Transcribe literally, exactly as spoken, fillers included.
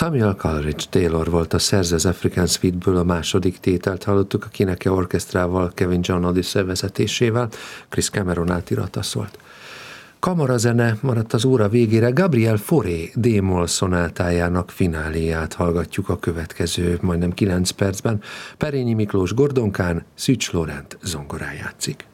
Samuel Coleridge Taylor volt a szerző, az African Suite-ből a második tételt hallottuk, a Kineke Orchestrával, Kevin John Odyssey vezetésével, Chris Cameron átirata szólt. Kamarazene maradt az óra végére, Gabriel Fauré D-moll szonátájának fináléját hallgatjuk a következő majdnem kilenc percben. Perényi Miklós gordonkán, Szűcs Lórend zongorán játszik.